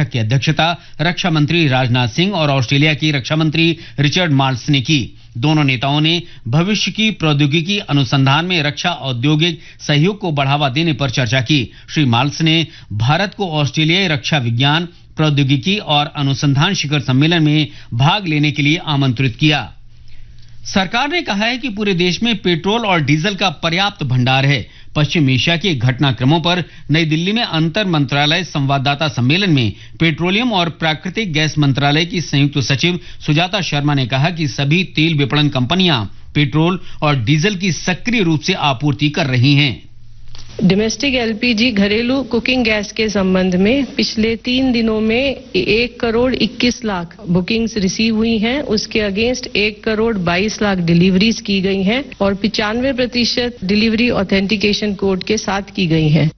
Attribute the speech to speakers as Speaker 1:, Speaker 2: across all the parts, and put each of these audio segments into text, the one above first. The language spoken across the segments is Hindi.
Speaker 1: बैठक की अध्यक्षता रक्षा मंत्री राजनाथ सिंह और ऑस्ट्रेलिया की रक्षा मंत्री रिचर्ड मार्ल्स ने की। दोनों नेताओं ने भविष्य की प्रौद्योगिकी अनुसंधान में रक्षा औद्योगिक सहयोग को बढ़ावा देने पर चर्चा की। श्री मार्ल्स ने भारत को ऑस्ट्रेलियाई रक्षा विज्ञान, प्रौद्योगिकी और अनुसंधान शिखर सम्मेलन में भाग लेने के लिए आमंत्रित किया। सरकार ने कहा है कि पूरे देश में पेट्रोल और डीजल का पर्याप्त भंडार है। पश्चिम एशिया के घटनाक्रमों पर नई दिल्ली में अंतर मंत्रालय संवाददाता सम्मेलन में पेट्रोलियम और प्राकृतिक गैस मंत्रालय की संयुक्त सचिव सुजाता शर्मा ने कहा कि सभी तेल विपणन कंपनियां पेट्रोल और डीजल की सक्रिय रूप से आपूर्ति कर रही हैं।
Speaker 2: डोमेस्टिक एलपीजी घरेलू कुकिंग गैस के संबंध में पिछले 3 दिनों में 1,21,00,000 बुकिंग्स रिसीव हुई हैं। उसके अगेंस्ट 1,22,00,000 डिलीवरीज की गई हैं और 95% डिलीवरी ऑथेंटिकेशन कोड के साथ की गई हैं।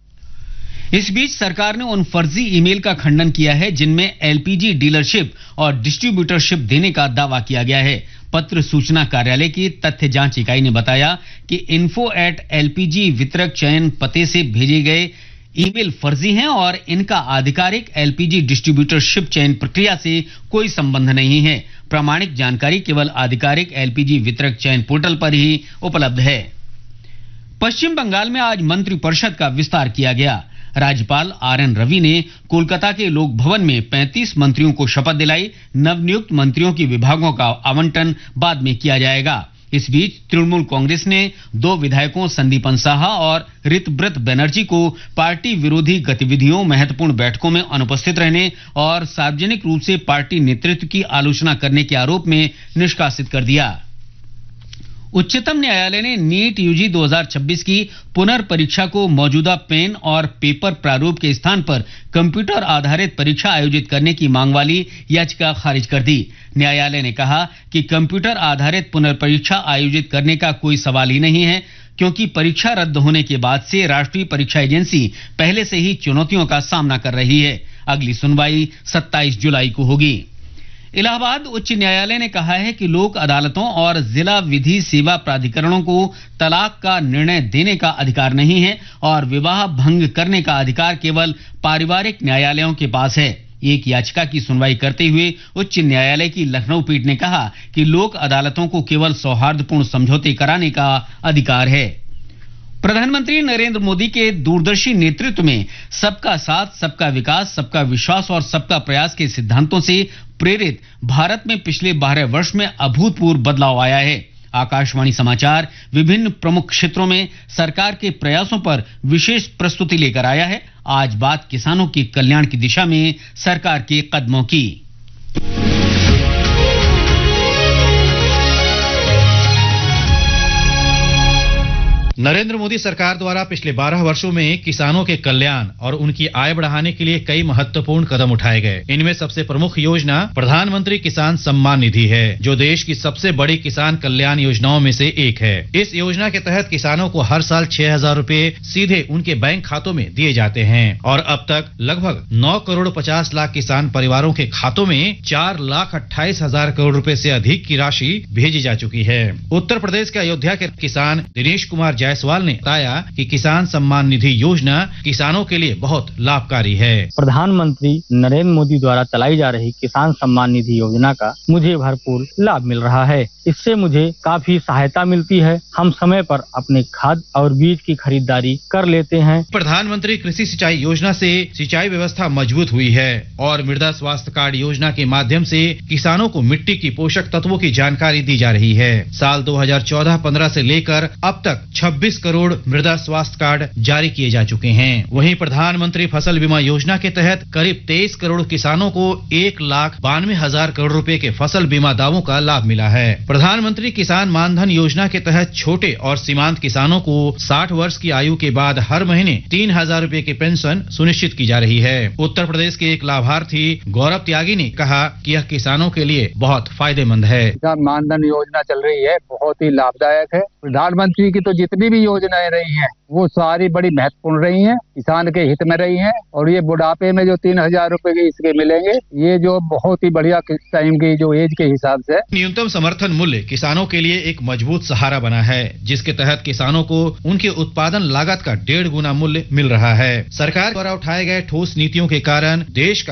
Speaker 1: इस बीच सरकार ने उन फर्जी ईमेल का खंडन किया है जिनमें एलपीजी डीलरशिप और डिस्ट्रीब्यूटरशिप देने का दावा किया गया है। पत्र सूचना कार्यालय की तथ्य जांच इकाई ने बताया कि info@lpg वितरक चयन पते से भेजे गए ईमेल फर्जी हैं और इनका आधिकारिक एलपीजी डिस्ट्रीब्यूटरशिप चयन प्रक्रिया से कोई संबंध नहीं है। प्रामाणिक जानकारी केवल आधिकारिक एलपीजी वितरक चयन पोर्टल पर ही उपलब्ध है। पश्चिम बंगाल में आज मंत्रिपरिषद का विस्तार किया गया। राज्यपाल आरएन रवि ने कोलकाता के लोक भवन में 35 मंत्रियों को शपथ दिलाई। नवनियुक्त मंत्रियों की विभागों का आवंटन बाद में किया जाएगा। इस बीच तृणमूल कांग्रेस ने 2 विधायकों संदीपन साहा और ऋतब्रत बनर्जी को पार्टी विरोधी गतिविधियों, महत्वपूर्ण बैठकों में अनुपस्थित रहने और सार्वजनिक रूप से पार्टी नेतृत्व की आलोचना करने के आरोप में निष्कासित कर दिया। उच्चतम न्यायालय ने नीट यूजी 2026 की पुनर्परीक्षा को मौजूदा पेन और पेपर प्रारूप के स्थान पर कंप्यूटर आधारित परीक्षा आयोजित करने की मांग वाली याचिका खारिज कर दी। न्यायालय ने कहा कि कंप्यूटर आधारित पुनर्परीक्षा आयोजित करने का कोई सवाल ही नहीं है, क्योंकि परीक्षा रद्द होने के बाद से राष्ट्रीय परीक्षा एजेंसी पहले से ही चुनौतियों का सामना कर रही है। अगली सुनवाई 27 जुलाई को होगी। इलाहाबाद उच्च न्यायालय ने कहा है कि लोक अदालतों और जिला विधि सेवा प्राधिकरणों को तलाक का निर्णय देने का अधिकार नहीं है और विवाह भंग करने का अधिकार केवल पारिवारिक न्यायालयों के पास है। एक याचिका की सुनवाई करते हुए उच्च न्यायालय की लखनऊ पीठ ने कहा कि लोक अदालतों को केवल सौहार्दपूर्ण समझौते कराने का अधिकार है। प्रधानमंत्री नरेंद्र मोदी के दूरदर्शी नेतृत्व में सबका साथ, सबका विकास, सबका विश्वास और सबका प्रयास के सिद्धांतों से प्रेरित भारत में पिछले 12 वर्ष में अभूतपूर्व बदलाव आया है। आकाशवाणी समाचार विभिन्न प्रमुख क्षेत्रों में सरकार के प्रयासों पर विशेष प्रस्तुति लेकर आया है। आज बात किसानों के कल्याण की दिशा में सरकार के कदमों की।
Speaker 3: नरेंद्र मोदी सरकार द्वारा पिछले 12 वर्षों में किसानों के कल्याण और उनकी आय बढ़ाने के लिए कई महत्वपूर्ण कदम उठाए गए। इनमें सबसे प्रमुख योजना प्रधानमंत्री किसान सम्मान निधि है, जो देश की सबसे बड़ी किसान कल्याण योजनाओं में से एक है। इस योजना के तहत किसानों को हर साल 6,000 रुपए सीधे उनके बैंक खातों में दिए जाते हैं और अब तक लगभग 9,50,00,000 किसान परिवारों के खातों में 4,28,000 करोड़ रुपए से अधिक की राशि भेजी जा चुकी है। उत्तर प्रदेश के अयोध्या के किसान दिनेश कुमार जायसवाल ने बताया कि किसान सम्मान निधि योजना किसानों के लिए बहुत लाभकारी है।
Speaker 4: प्रधानमंत्री नरेंद्र मोदी द्वारा चलाई जा रही किसान सम्मान निधि योजना का मुझे भरपूर लाभ मिल रहा है। इससे मुझे काफी सहायता मिलती है। हम समय पर अपने खाद और बीज की खरीदारी कर लेते हैं।
Speaker 3: प्रधानमंत्री कृषि सिंचाई योजना से सिंचाई व्यवस्था मजबूत हुई है और मृदा स्वास्थ्य कार्ड योजना के माध्यम से किसानों को मिट्टी की पोषक तत्वों की जानकारी दी जा रही है। साल 2014-15 से लेकर अब तक 26 करोड़ मृदा स्वास्थ्य कार्ड जारी किए जा चुके हैं। वहीं प्रधानमंत्री फसल बीमा योजना के तहत करीब 23 करोड़ किसानों को 1,92,000 करोड़ रुपए के फसल बीमा दावों का लाभ मिला है। प्रधानमंत्री किसान मानधन योजना के तहत छोटे और सीमांत किसानों को 60 वर्ष की आयु के बाद हर महीने 3,000 रुपए की पेंशन सुनिश्चित की जा रही है। उत्तर प्रदेश के एक लाभार्थी गौरव त्यागी ने कहा कि यह किसानों के लिए बहुत फायदेमंद है।
Speaker 5: किसान मानधन योजना चल रही है, बहुत ही लाभदायक है। प्रधानमंत्री की तो जितनी भी योजनाएं रही हैं वो सारी बड़ी महत्वपूर्ण रही हैं, किसान के हित में रही हैं और ये बुढ़ापे में जो 3,000 रुपए के इसके मिलेंगे, ये जो बहुत ही बढ़िया टाइम की जो एज के हिसाब से।
Speaker 3: न्यूनतम समर्थन मूल्य किसानों के लिए एक मजबूत सहारा बना है, जिसके तहत किसानों को उनके उत्पादन लागत का 1.5 गुना मूल्य मिल रहा है। सरकार द्वारा उठाए गए ठोस नीतियों के कारण देश का